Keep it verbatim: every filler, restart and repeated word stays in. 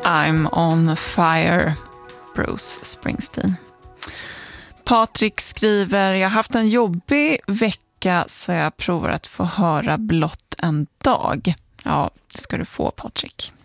I'm on fire, Bruce Springsteen. Patrik skriver, jag har haft en jobbig vecka så jag provar att få höra blott en dag. Ja, det ska du få, Patrik.